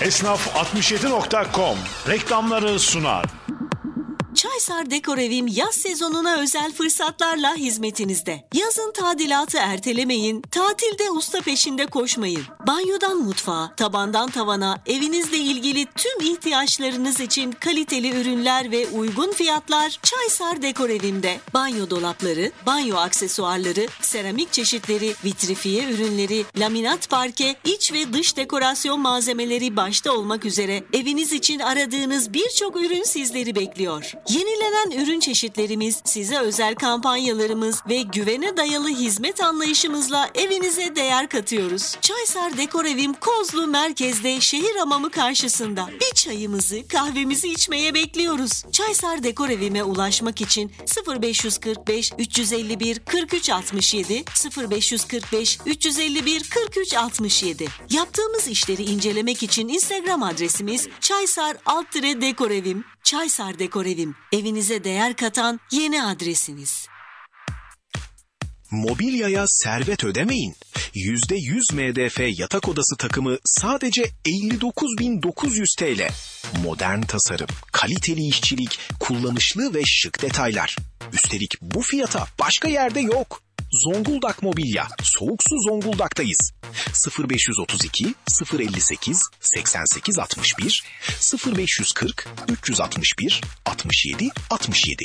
Esnaf67.com reklamları sunar. Çaysar Dekor Evim yaz sezonuna özel fırsatlarla hizmetinizde. Yazın tadilatı ertelemeyin, tatilde usta peşinde koşmayın. Banyodan mutfağa, tabandan tavana, evinizle ilgili tüm ihtiyaçlarınız için kaliteli ürünler ve uygun fiyatlar Çaysar Dekor Evim'de. Banyo dolapları, banyo aksesuarları, seramik çeşitleri, vitrifiye ürünleri, laminat parke, iç ve dış dekorasyon malzemeleri başta olmak üzere eviniz için aradığınız birçok ürün sizleri bekliyor. Yenilenen ürün çeşitlerimiz, size özel kampanyalarımız ve güvene dayalı hizmet anlayışımızla evinize değer katıyoruz. Çaysar Dekor Evim Kozlu Merkez'de şehir hamamı karşısında. Bir çayımızı, kahvemizi içmeye bekliyoruz. Çaysar Dekor Evim'e ulaşmak için 0545 351 43 67 0545 351 43 67. Yaptığımız işleri incelemek için Instagram adresimiz Çaysar_Dekor Çaysar Dekor Evim, evinize değer katan yeni adresiniz. Mobilyaya servet ödemeyin. %100 MDF yatak odası takımı sadece 59.900 TL. Modern tasarım, kaliteli işçilik, kullanışlı ve şık detaylar. Üstelik bu fiyata başka yerde yok. Zonguldak Mobilya, Soğuk Su Zonguldak'tayız. 0532 058 88 61 0540 361 67 67.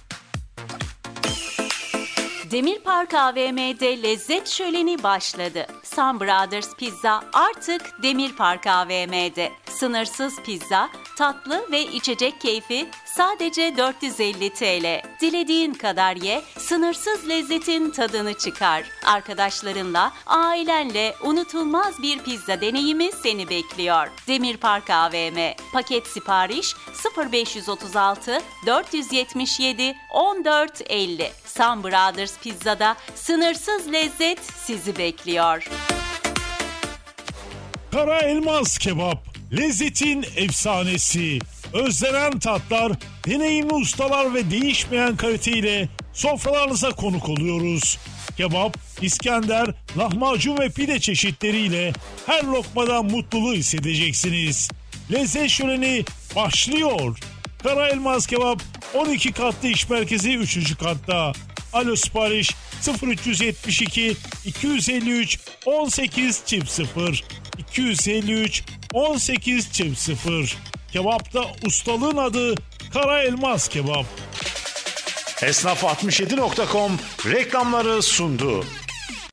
Demir Park AVM'de lezzet şöleni başladı. Sun Brothers Pizza artık Demir Park AVM'de. Sınırsız pizza, tatlı ve içecek keyfi sadece 450 TL. Dilediğin kadar ye, sınırsız lezzetin tadını çıkar. Arkadaşlarınla, ailenle unutulmaz bir pizza deneyimi seni bekliyor. Demir Park AVM. Paket sipariş 0536 477 1450. Sun Brothers Pizza'da sınırsız lezzet sizi bekliyor. Kara Elmas Kebap, lezzetin efsanesi. Özlenen tatlar, deneyimli ustalar ve değişmeyen kaliteyle sofralarınıza konuk oluyoruz. Kebap, İskender, lahmacun ve pide çeşitleriyle her lokmadan mutluluğu hissedeceksiniz. Lezzet şöleni başlıyor. Kara Elmas Kebap 12 katlı iş merkezi 3. katta. Alo sipariş 0372 253 1800 253 1800. Kebapta ustalığın adı Kara Elmas Kebap. Esnaf67.com reklamları sundu.